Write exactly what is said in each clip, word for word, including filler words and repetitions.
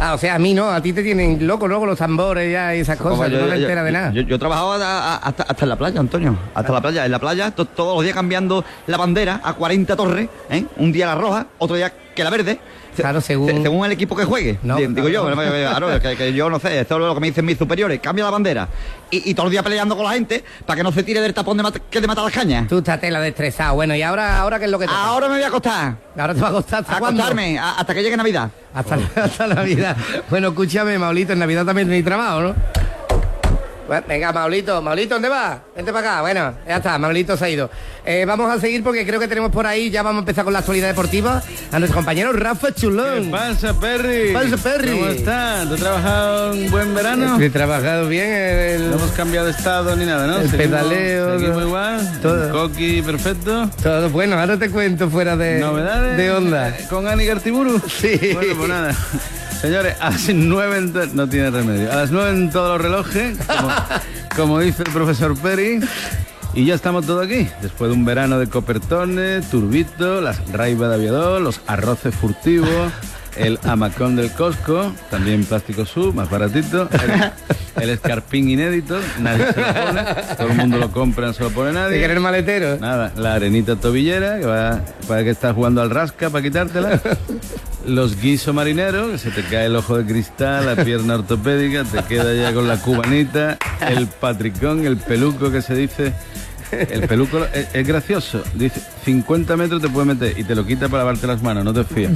Ah, o sea, a mí no, a ti te tienen loco luego los tambores ya y esas cosas, yo, no te yo, enteras de nada. Yo, yo, yo he trabajado a, a, hasta, hasta en la playa, Antonio, hasta la playa. En la playa, to, todos los días cambiando la bandera a cuarenta torres, ¿eh? Un día la roja, otro día que la verde. Claro, según... Se, según el equipo que juegue, no, digo no, yo, no. Claro, que, que yo no sé, esto es lo que me dicen mis superiores, cambia la bandera y, y todos los días peleando con la gente para que no se tire del tapón de mata, que te mata las cañas. Tú estás tela destrezado, bueno, ¿y ahora, ahora qué es lo que te pasa? Ahora me voy a acostar. Ahora te va a costar, ¿hasta a cuándo? acostarme, a, hasta que llegue Navidad. Hasta, hasta Navidad. Bueno, escúchame, Maulito, en Navidad también tenéis trabajo, ¿no? Bueno, venga, Maulito, Maulito, ¿dónde vas? Vente para acá, bueno, ya está, Maulito se ha ido. Eh, vamos a seguir porque creo que tenemos por ahí, ya vamos a empezar con la actualidad deportiva, a nuestro compañero Rafa Chulón. ¿Qué pasa, Perry? ¿Qué pasa, Perry? ¿Cómo estás? ¿Tú has trabajado un buen verano? He trabajado bien. El... No hemos cambiado de estado ni nada, ¿no? El seguimos, pedaleo. Seguimos todo, igual. Todo. El coqui perfecto. Todo bueno, ahora te cuento fuera de... ¿Novedades? De onda. ¿Con Ani Gartiburu? Sí. Bueno, pues nada. Señores, a las nueve en to... no tiene remedio. A las nueve en todos los relojes, como, como dice el profesor Peri. Y ya estamos todos aquí, después de un verano de copertones, turbito, las raibas de aviador, los arroces furtivos, el hamacón del Costco, también plástico sub, más baratito, el, el escarpín inédito, nadie se lo pone, todo el mundo lo compra, no se lo pone nadie. ¿De querer maletero? Nada, la arenita tobillera, que va para que estás jugando al rasca para quitártela. Los guisos marineros, que se te cae el ojo de cristal, la pierna ortopédica, te queda ya con la cubanita, el patricón, el peluco que se dice. El peluco es, es gracioso, dice cincuenta metros te puede meter y te lo quita para lavarte las manos, no te fías.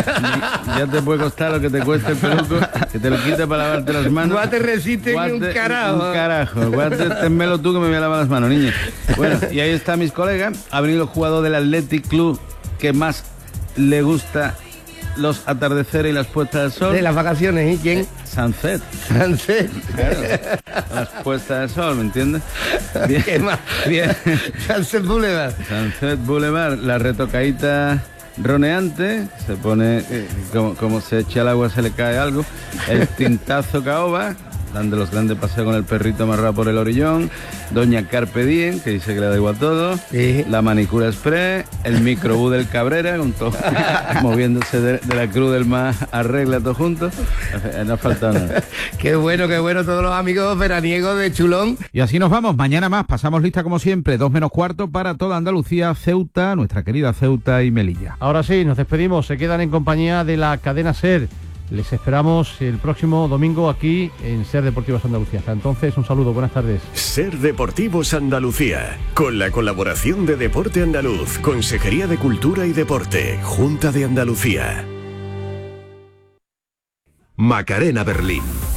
Ya te puede costar lo que te cueste el peluco, que te lo quita para lavarte las manos. Guate resiste ni un carajo. Un carajo, guate, ténmelo tú que me voy a lavar las manos, niña. Bueno, y ahí está mis colegas, ha venido el jugador del Athletic Club que más le gusta los atardeceres y las puestas del sol. De las vacaciones, ¿y quién? Sunset. Sunset. Claro, las puestas del sol, ¿me entiendes? Bien, ¿Qué más? Bien. Sunset Boulevard. Sunset Boulevard, la retocadita roneante, se pone, eh, como, como se echa el agua se le cae algo, el tintazo caoba, dando los grandes paseos con el perrito amarrado por el orillón, doña Carpe Diem, que dice que le da igual todo, sí. La manicura express, el microbús del Cabrera, con todo, moviéndose de, de la Cruz del Mar arregla todo junto, no ha faltado nada. Qué bueno, qué bueno, todos los amigos veraniegos de Chulón. Y así nos vamos, mañana más, pasamos lista como siempre, dos menos cuarto para toda Andalucía, Ceuta, nuestra querida Ceuta y Melilla. Ahora sí, nos despedimos, se quedan en compañía de la cadena SER. Les esperamos el próximo domingo aquí en SER Deportivos Andalucía. Hasta entonces, un saludo, buenas tardes. SER Deportivos Andalucía, con la colaboración de Deporte Andaluz, Consejería de Cultura y Deporte, Junta de Andalucía. Macarena Berlín.